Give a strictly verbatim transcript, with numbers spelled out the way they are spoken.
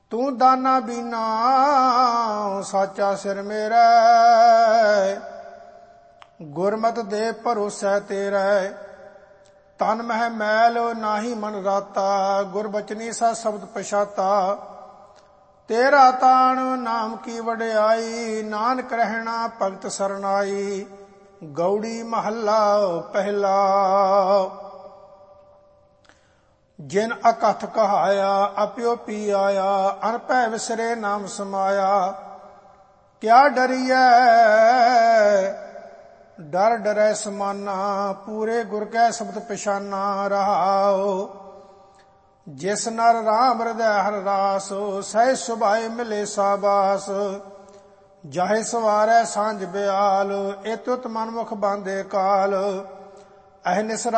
ਤੂੰ ਦਾਨਾ ਬੀਨਾ ਸਾਚਾ ਸਿਰ ਮੇਰਾ, ਗੁਰਮਤਿ ਦੇ ਭਰੋਸੈ ਤੇਰਾ। ਤਨ ਮਹਿ ਮੈਲ ਨਾਹੀ ਮਨ ਰਾਤਾ, ਗੁਰਬਚਨੀ ਸਾ ਸ਼ਬਦ ਪਛਾਤਾ। ਤੇਰਾ ਤਾਣ ਨਾਮ ਕੀ ਵਡਿਆਈ, ਨਾਨਕ ਰਹਿਣਾ ਭਗਤ ਸਰਨਾਈ। ਗੌੜੀ ਮਹੱਲਾ ਪਹਿਲਾ। ਜਿਨ ਅਕਥ ਕਹਾਇਆ ਅਪਿਓ ਪੀ ਆਇਆ, ਅਨਭੈ ਵਿਸਰੇ ਨਾਮ ਸਮਾਇਆ। ਕਿਆ ਡਰੀਐ ਡਰ ਡਰੈ ਸਮਾਨਾ, ਪੂਰੇ ਗੁਰ ਕੈ ਸ਼ਬਦ ਪਛਾਨਾ। ਰਹਾਉ ਜਿਸ ਨਰ ਰਾਮ ਹਿਰਦੈ ਹਰ ਰਾਸ, ਸਹਿ ਸੁਭਾਏ ਮਿਲੇ ਸਾਬਾਸ। ਜਾਹੇ ਸਵਾਰੈ ਸਾਂਝ ਬਿਆਲ, ਏ ਤੁਤ ਮਨਮੁਖ ਬਾਂਧੇ ਕਾਲ। ਅਹਨਿਸ